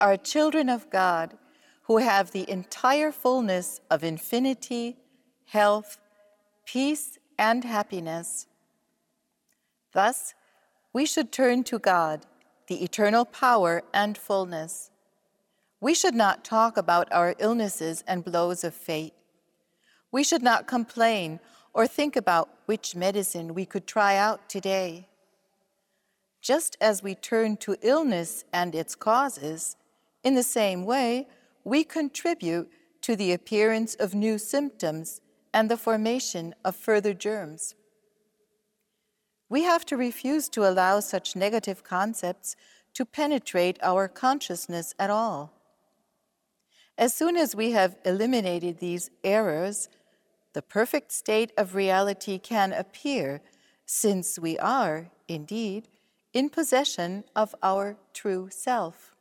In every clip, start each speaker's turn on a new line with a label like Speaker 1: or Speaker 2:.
Speaker 1: are children of God who have the entire fullness of infinity, health, peace, and happiness. Thus, we should turn to God, the eternal power and fullness. We should not talk about our illnesses and blows of fate. We should not complain or think about which medicine we could try out today. Just as we turn to illness and its causes, in the same way, we contribute to the appearance of new symptoms and the formation of further germs. We have to refuse to allow such negative concepts to penetrate our consciousness at all. As soon as we have eliminated these errors, the perfect state of reality can appear, since we are, indeed, in possession of our true self.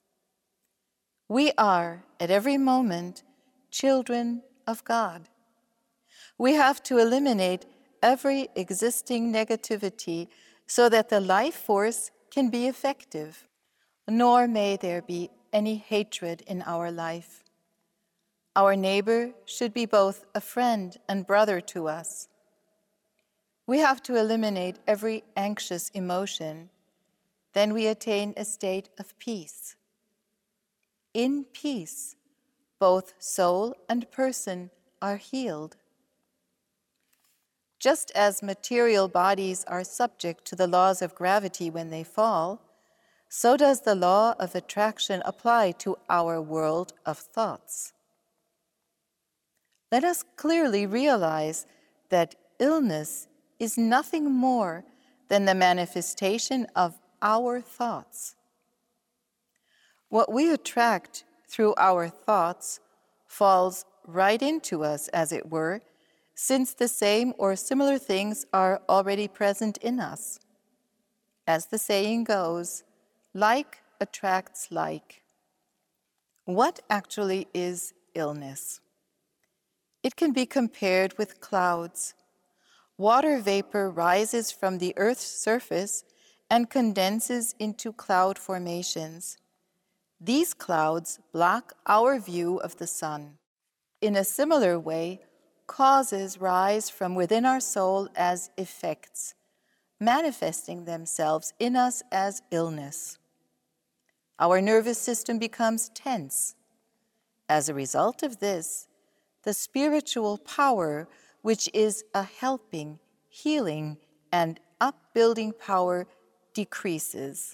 Speaker 1: We are, at every moment, children of God. We have to eliminate every existing negativity so that the life force can be effective, nor may there be any hatred in our life. Our neighbor should be both a friend and brother to us. We have to eliminate every anxious emotion. Then we attain a state of peace. In peace, both soul and person are healed. Just as material bodies are subject to the laws of gravity when they fall, so does the law of attraction apply to our world of thoughts. Let us clearly realize that illness is nothing more than the manifestation of our thoughts. What we attract through our thoughts falls right into us, as it were, since the same or similar things are already present in us. As the saying goes, like attracts like. What actually is illness? It can be compared with clouds. Water vapor rises from the Earth's surface and condenses into cloud formations. These clouds block our view of the sun. In a similar way, causes rise from within our soul as effects, manifesting themselves in us as illness. Our nervous system becomes tense. As a result of this, the spiritual power, which is a helping, healing, and upbuilding power, decreases.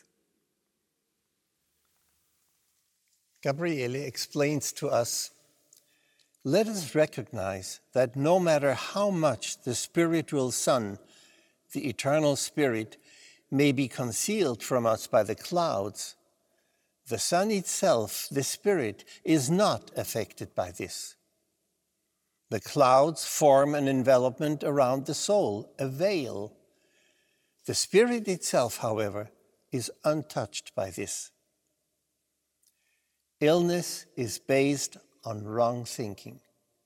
Speaker 2: Gabriele explains to us, let us recognize that no matter how much the spiritual sun, the eternal spirit, may be concealed from us by the clouds, the sun itself, the spirit, is not affected by this. The clouds form an envelopment around the soul, a veil. The spirit itself, however, is untouched by this. Illness is based on wrong thinking.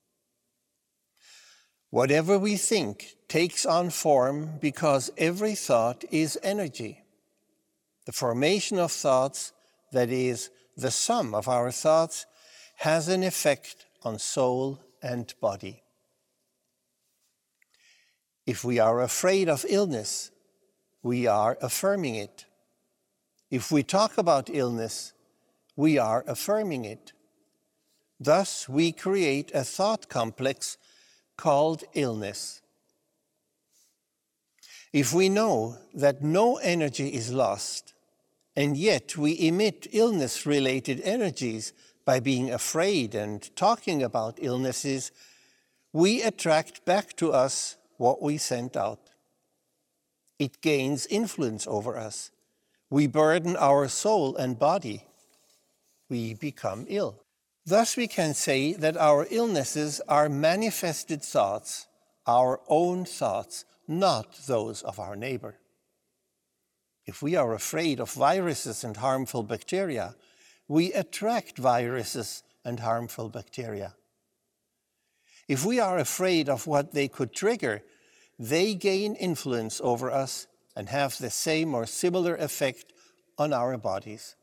Speaker 2: Whatever we think takes on form because every thought is energy. The formation of thoughts, that is, the sum of our thoughts, has an effect on soul and body. If we are afraid of illness, we are affirming it. If we talk about illness, we are affirming it. Thus, we create a thought complex called illness. If we know that no energy is lost, and yet we emit illness-related energies by being afraid and talking about illnesses, we attract back to us what we sent out. It gains influence over us. We burden our soul and body. We become ill. Thus we can say that our illnesses are manifested thoughts, our own thoughts, not those of our neighbor. If we are afraid of viruses and harmful bacteria, we attract viruses and harmful bacteria. If we are afraid of what they could trigger, they gain influence over us and have the same or similar effect on our bodies.